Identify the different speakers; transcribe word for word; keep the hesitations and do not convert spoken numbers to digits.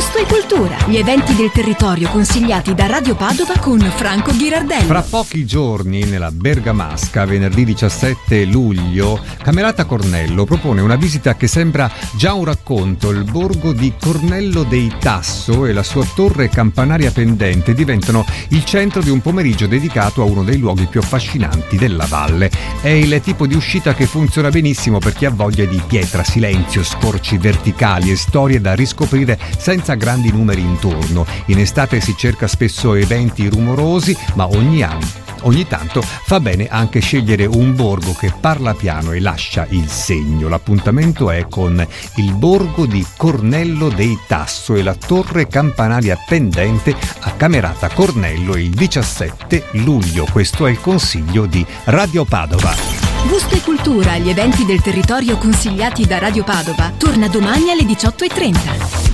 Speaker 1: Gusto e cultura, gli eventi del territorio consigliati da Radio Padova con Franco Ghirardelli.
Speaker 2: Fra pochi giorni, nella Bergamasca, venerdì diciassette luglio, Camerata Cornello propone una visita che sembra già un racconto. Il borgo di Cornello dei Tasso e la sua torre campanaria pendente diventano il centro di un pomeriggio dedicato a uno dei luoghi più affascinanti della valle. È il tipo di uscita che funziona benissimo per chi ha voglia di pietra, silenzio, scorci verticali e storie da riscoprire senza grandi numeri intorno. In estate si cerca spesso eventi rumorosi, ma ogni anno, ogni tanto fa bene anche scegliere un borgo che parla piano e lascia il segno. L'appuntamento è con il borgo di Cornello dei Tasso e la torre campanaria pendente a Camerata Cornello il diciassette luglio. Questo è il consiglio di Radio Padova.
Speaker 1: Gusto e cultura, gli eventi del territorio consigliati da Radio Padova, torna domani alle diciotto e trenta.